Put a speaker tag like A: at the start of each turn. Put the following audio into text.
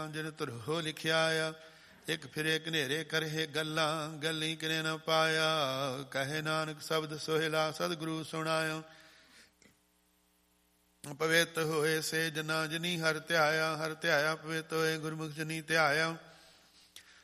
A: ਜਿਨ ਧਰੋ ਲਿਖਿਆ ਆ। ਇੱਕ ਫਿਰੇ ਘਨੇਰੇ ਕਰੇ ਗੱਲਾਂ, ਗੱਲੀ ਕਿਨੇ ਨ ਪਾਇਆ। ਕਹੇ ਨਾਨਕ ਸ਼ਬਦ ਸੋਹਿਲਾ, ਸਤਿਗੁਰੂ ਸੁਣਾਇਆ। ਪਵਿੱਤ ਹੋਏ ਸੇ ਜਨਾ ਜਿਨੀ ਹਰਿ ਧਿਆਇਆ, ਹਰਿ ਧਿਆਇਆ ਪਵਿੱਤ ਹੋਏ। ਗੁਰਮੁਖ ਜਨੀ ਧਿਆਇਆ